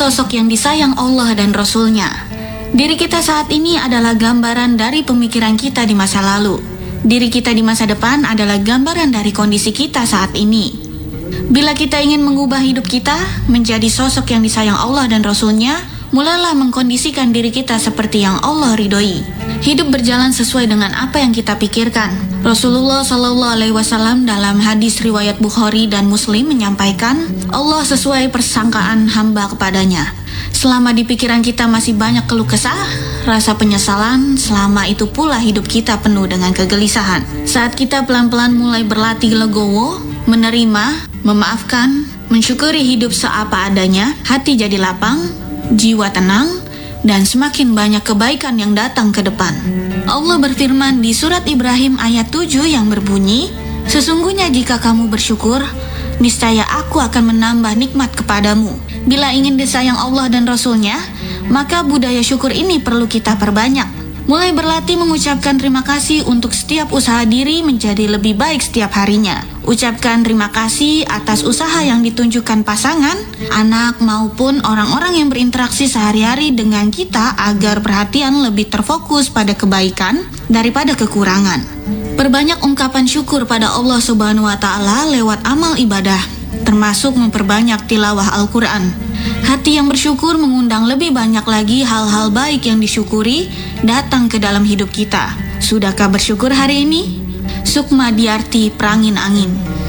sosok yang disayang Allah dan Rasul-Nya. Diri kita saat ini adalah gambaran dari pemikiran kita di masa lalu. Diri kita di masa depan adalah gambaran dari kondisi kita saat ini. Bila kita ingin mengubah hidup kita menjadi sosok yang disayang Allah dan Rasul-Nya, mulailah mengkondisikan diri kita seperti yang Allah ridhoi. Hidup berjalan sesuai dengan apa yang kita pikirkan. Rasulullah SAW dalam hadis riwayat Bukhari dan Muslim menyampaikan, Allah sesuai persangkaan hamba kepadanya. Selama di pikiran kita masih banyak keluh kesah, rasa penyesalan, selama itu pula hidup kita penuh dengan kegelisahan. Saat kita pelan-pelan mulai berlatih legowo, menerima, memaafkan, mensyukuri hidup seapa adanya, hati jadi lapang, jiwa tenang, dan semakin banyak kebaikan yang datang ke depan. Allah berfirman di surat Ibrahim ayat 7 yang berbunyi, sesungguhnya jika kamu bersyukur, niscaya aku akan menambah nikmat kepadamu. Bila ingin disayang Allah dan Rasul-Nya, maka budaya syukur ini perlu kita perbanyak. Mulai berlatih mengucapkan terima kasih untuk setiap usaha diri menjadi lebih baik setiap harinya. Ucapkan terima kasih atas usaha yang ditunjukkan pasangan, anak maupun orang-orang yang berinteraksi sehari-hari dengan kita agar perhatian lebih terfokus pada kebaikan daripada kekurangan. Perbanyak ungkapan syukur pada Allah Subhanahu wa Ta'ala lewat amal ibadah, termasuk memperbanyak tilawah Al-Quran. Hati yang bersyukur mengundang lebih banyak lagi hal-hal baik yang disyukuri datang ke dalam hidup kita. Sudahkah bersyukur hari ini? Sukma Diarti Prangin Angin.